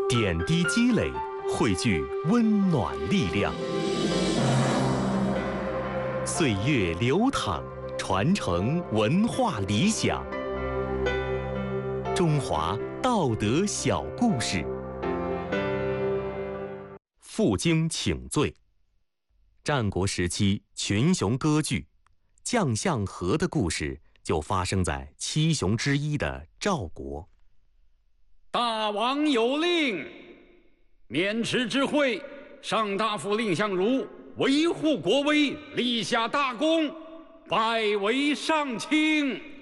点滴积累，汇聚温暖力量。岁月流淌，传承文化理想。中华道德小故事。负荆请罪。战国时期群雄割据，将相和的故事就发生在七雄之一的赵国。 大王有令，渑池之会，上大夫蔺相如维护国威，立下大功，拜为上卿。